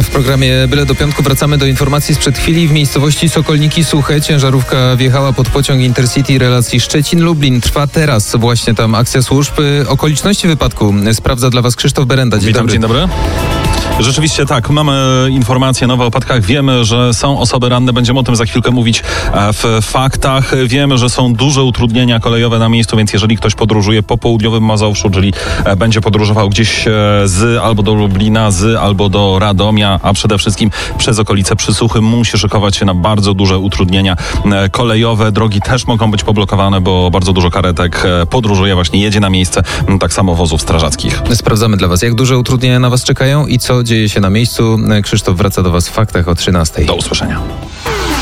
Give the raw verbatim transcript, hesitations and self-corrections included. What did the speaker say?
W programie Byle do piątku wracamy do informacji sprzed chwili. W miejscowości Sokolniki Suche ciężarówka wjechała pod pociąg Intercity relacji Szczecin-Lublin. Trwa teraz właśnie tam akcja służb. Okoliczności wypadku sprawdza dla Was Krzysztof Berenda. Dzień Witam, dobry. dzień dobry. Rzeczywiście tak, mamy informacje nowe o wypadkach. Wiemy, że są osoby ranne. Będziemy o tym za chwilkę mówić w faktach. Wiemy, że są duże utrudnienia kolejowe na miejscu, więc jeżeli ktoś podróżuje po południowym Mazowszu, czyli będzie podróżował gdzieś z albo do Lublina, z albo do Radomia, a przede wszystkim przez okolice Przysuchy, musi szykować się na bardzo duże utrudnienia kolejowe. Drogi też mogą być poblokowane, bo bardzo dużo karetek podróżuje, właśnie jedzie na miejsce, tak samo wozów strażackich. Sprawdzamy dla Was, jak duże utrudnienia na Was czekają i co dzieje się na miejscu. Krzysztof wraca do Was w faktach o trzynastej. Do usłyszenia.